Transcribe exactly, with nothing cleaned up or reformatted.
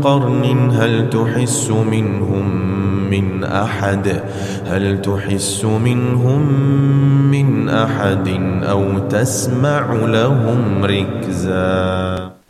قرن هل تحس منهم من أحد هل تحس منهم من أحد أو تسمع لهم ركزا.